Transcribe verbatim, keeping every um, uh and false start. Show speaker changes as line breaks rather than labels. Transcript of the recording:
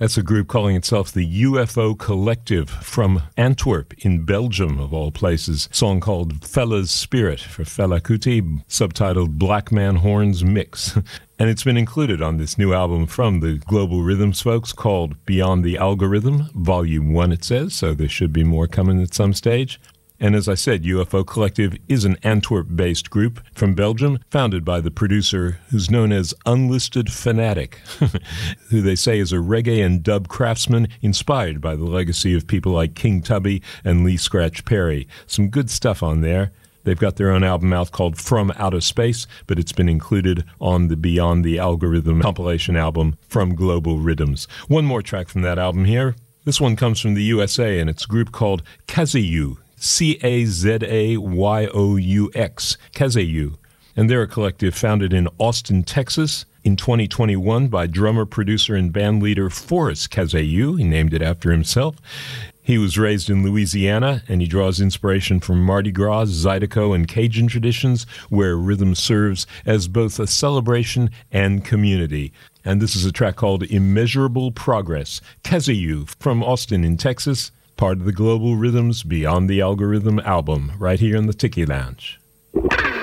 That's a group calling itself the U F O Collective from Antwerp in Belgium, of all places. A song called Fella's Spirit for Fela Kuti, subtitled Black Man Horns Mix. And it's been included on this new album from the Global Rhythms folks called Beyond the Algorithm, Volume one it says, so there should be more coming at some stage. And as I said, U F O Collective is an Antwerp-based group from Belgium, founded by the producer who's known as Unlisted Fanatic, who they say is a reggae and dub craftsman inspired by the legacy of people like King Tubby and Lee Scratch Perry. Some good stuff on there. They've got their own album out called From Outer Space, but it's been included on the Beyond the Algorithm compilation album from Global Rhythms. One more track from that album here. This one comes from the U S A, and it's a group called Kazeyoux. C A Z A Y O U X, Kazeyoux. And they're a collective founded in Austin, Texas in twenty twenty-one by drummer, producer, and bandleader Forrest Kazeyoux. He named it after himself. He was raised in Louisiana, and he draws inspiration from Mardi Gras, Zydeco, and Cajun traditions, where rhythm serves as both a celebration and community. And this is a track called Immeasurable Progress. Kazeyoux from Austin in Texas, part of the Global Rhythms Beyond the Algorithm album, right here in the Tiki Lounge.